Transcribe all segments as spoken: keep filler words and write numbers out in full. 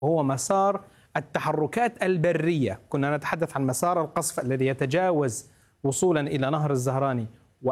وهو مسار التحركات البرية. كنا نتحدث عن مسار القصف الذي يتجاوز وصولا إلى نهر الزهراني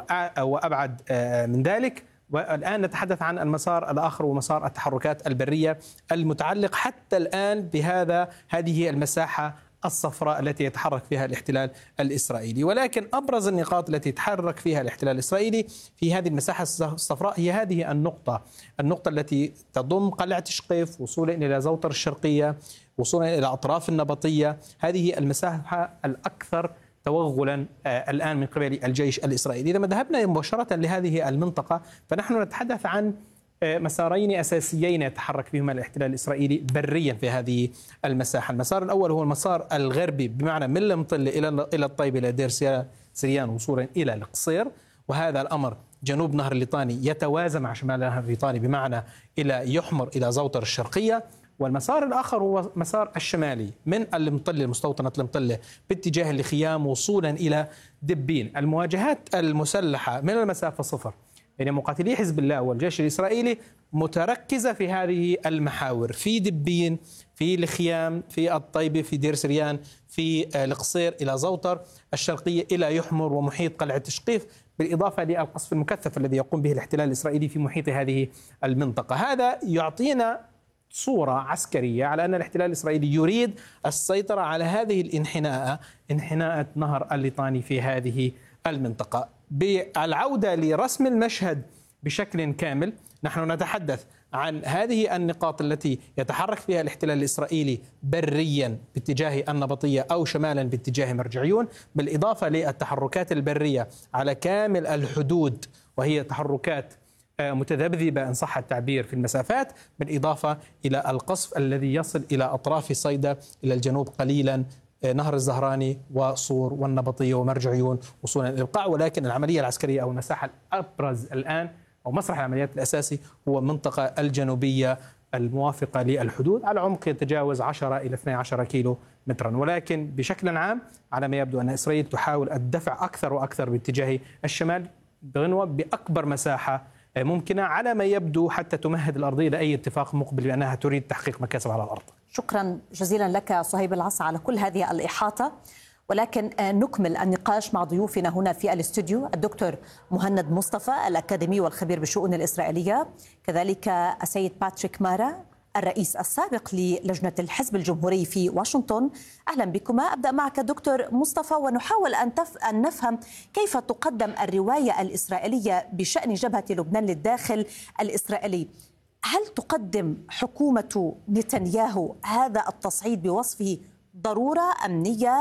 وأبعد من ذلك، والآن نتحدث عن المسار الآخر ومسار التحركات البرية المتعلق حتى الآن بهذا هذه المساحة الصفراء التي يتحرك فيها الاحتلال الإسرائيلي. ولكن أبرز النقاط التي يتحرك فيها الاحتلال الإسرائيلي في هذه المساحة الصفراء هي هذه النقطة النقطة التي تضم قلعة شقيف وصولا إلى زوطر الشرقية، وصولا إلى أطراف النبطية. هذه المساحة الأكثر توغلا الآن من قبل الجيش الإسرائيلي. إذا ما ذهبنا مباشرة لهذه المنطقة فنحن نتحدث عن مسارين أساسيين يتحرك فيهما الاحتلال الإسرائيلي بريا في هذه المساحة. المسار الأول هو المسار الغربي بمعنى من المطلة إلى إلى الطيبة إلى دير سريان وصولا إلى القصير، وهذا الأمر جنوب نهر الليطاني يتوازى مع شمال نهر الليطاني بمعنى إلى يحمر إلى زوطر الشرقية. والمسار الآخر هو مسار الشمالي من المطلة مستوطنة المطلة باتجاه الخيام وصولا إلى دبين. المواجهات المسلحة من المسافة صفر يعني مقاتلي حزب الله والجيش الإسرائيلي متركزة في هذه المحاور، في دبين، في الخيام، في الطيبة، في دير سريان، في القصير إلى زوطر الشرقية إلى يحمر ومحيط قلعة شقيف، بالإضافة للقصف المكثف الذي يقوم به الاحتلال الإسرائيلي في محيط هذه المنطقة. هذا يعطينا صورة عسكرية على أن الاحتلال الإسرائيلي يريد السيطرة على هذه الانحناء انحناء نهر الليطاني في هذه المنطقة. بالعودة لرسم المشهد بشكل كامل، نحن نتحدث عن هذه النقاط التي يتحرك فيها الاحتلال الإسرائيلي بريا باتجاه النبطية أو شمالا باتجاه مرجعيون، بالإضافة للتحركات البرية على كامل الحدود وهي تحركات متذبذبة إن صح التعبير في المسافات، بالإضافة إلى القصف الذي يصل إلى أطراف صيدا إلى الجنوب قليلا، نهر الزهراني وصور والنبطية ومرجعيون وصولا إلى القاع. ولكن العملية العسكرية أو المساحة الأبرز الآن أو مسرح العمليات الأساسي هو المنطقة الجنوبية الموافقة للحدود على عمق يتجاوز عشرة إلى اثني عشر كيلو مترا. ولكن بشكل عام على ما يبدو أن إسرائيل تحاول الدفع أكثر وأكثر باتجاه الشمال بغنوة بأكبر مساحة ممكنة على ما يبدو حتى تمهد الأرضية لأي اتفاق مقبل بأنها تريد تحقيق مكاسب على الأرض. شكرا جزيلا لك صهيب العصا على كل هذه الإحاطة. ولكن نكمل النقاش مع ضيوفنا هنا في الاستوديو، الدكتور مهند مصطفى الأكاديمي والخبير بالشؤون الإسرائيلية، كذلك السيد باتريك مارا الرئيس السابق للجنة الحزب الجمهوري في واشنطن. أهلا بكما. أبدأ معك دكتور مصطفى ونحاول أن, تف... أن نفهم كيف تقدم الرواية الإسرائيلية بشأن جبهة لبنان للداخل الإسرائيلي. هل تقدم حكومة نتنياهو هذا التصعيد بوصفه ضرورة أمنية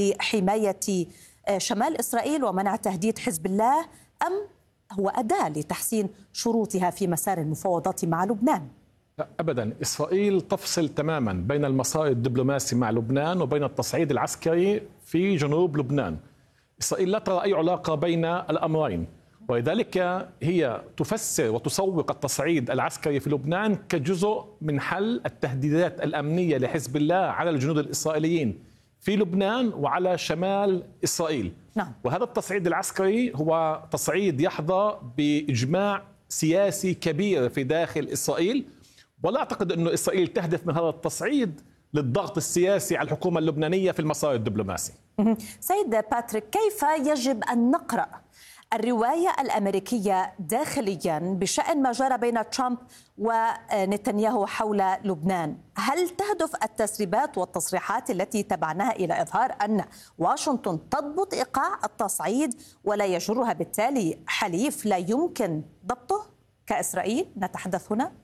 لحماية شمال إسرائيل ومنع تهديد حزب الله، أم هو أداة لتحسين شروطها في مسار المفاوضات مع لبنان؟ لا أبدا، إسرائيل تفصل تماما بين المسار الدبلوماسي مع لبنان وبين التصعيد العسكري في جنوب لبنان. إسرائيل لا ترى أي علاقة بين الأمرين، ولذلك هي تفسر وتسوق التصعيد العسكري في لبنان كجزء من حل التهديدات الأمنية لحزب الله على الجنود الإسرائيليين في لبنان وعلى شمال إسرائيل. نعم. وهذا التصعيد العسكري هو تصعيد يحظى بإجماع سياسي كبير في داخل إسرائيل، ولا أعتقد أن إسرائيل تهدف من هذا التصعيد للضغط السياسي على الحكومة اللبنانية في المسار الدبلوماسي. سيد باتريك، كيف يجب أن نقرأ الرواية الأمريكية داخليا بشأن ما جرى بين ترامب ونتنياهو حول لبنان؟ هل تهدف التسريبات والتصريحات التي تبعناها إلى إظهار أن واشنطن تضبط إيقاع التصعيد ولا يجرها بالتالي حليف لا يمكن ضبطه كإسرائيل؟ نتحدث هنا.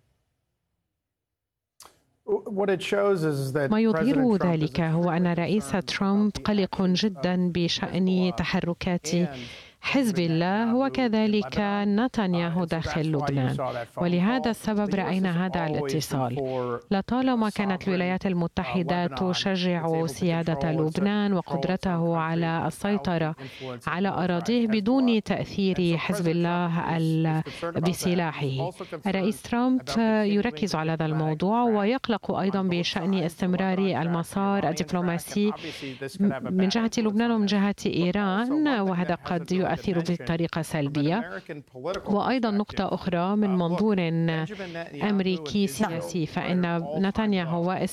ما يظهر ذلك هو أن الرئيس ترامب قلق جدا بشأن تحركات حزب الله وكذلك نتنياهو داخل لبنان، ولهذا السبب رأينا هذا الاتصال. لطالما كانت الولايات المتحدة تشجع سيادة لبنان وقدرته على السيطرة على أراضيه بدون تأثير حزب الله بسلاحه. الرئيس ترامب يركز على هذا الموضوع ويقلق أيضا بشأن استمرار المسار الدبلوماسي من جهة لبنان ومن جهة إيران، وهذا قد يؤثر تؤثر بطريقة سلبية. وأيضا نقطة أخرى من منظور أمريكي سياسي، فإن نتنياهو